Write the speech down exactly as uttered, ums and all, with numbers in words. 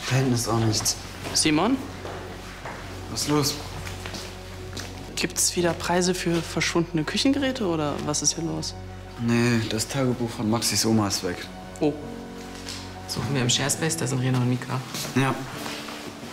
Da hinten ist auch nichts. Simon? Was ist los? Gibt's wieder Preise für verschwundene Küchengeräte oder was ist hier los? Nee, das Tagebuch von Maxis Oma ist weg. Oh. Suchen wir im Sharespace, da sind Rena und Mika. Ja.